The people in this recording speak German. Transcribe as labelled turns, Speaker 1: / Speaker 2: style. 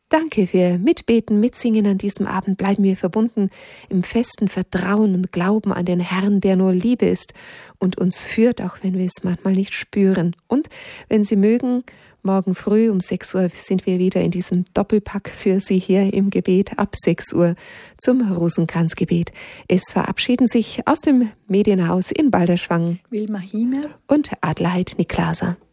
Speaker 1: Danke für Mitbeten, Mitsingen an diesem Abend. Bleiben wir verbunden im festen Vertrauen und Glauben an den Herrn, der nur Liebe ist und uns führt, auch wenn wir es manchmal nicht spüren. Und wenn Sie mögen, morgen früh um 6 Uhr sind wir wieder in diesem Doppelpack für Sie hier im Gebet ab 6 Uhr zum Rosenkranzgebet. Es verabschieden sich aus dem Medienhaus in Balderschwang
Speaker 2: Wilma Hiemer
Speaker 1: und Adelheid Niklaser.